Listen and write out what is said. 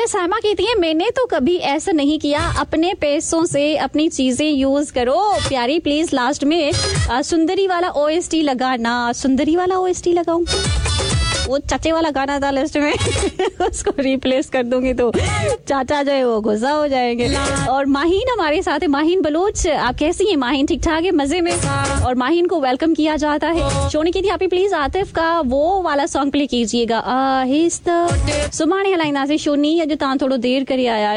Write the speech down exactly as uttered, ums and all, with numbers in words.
अच्छा, सामा कहती है मैंने तो कभी ऐसा नहीं किया, अपने पैसों से अपनी चीजें यूज करो। प्यारी प्लीज लास्ट में आ, सुंदरी वाला ओएसटी लगाना। सुंदरी वाला ओएसटी लगाऊं? वो चाचे वाला गाना था लिस्ट में उसको रिप्लेस कर दूंगी तो चाचा जो है वो गुस्सा हो जाएंगे। और माहीन हमारे साथ है, माहीन बलूच। आप कैसी हैं माहीन? ठीक ठाक है, मजे में? और माहीन को वेलकम किया जाता है। शोनी की थी आप प्लीज आतिफ का वो वाला सॉन्ग प्ले कीजिएगा, आहिस्ता सुमाने हलाइना से शोनी जो ता थोड़ा देर करे आया।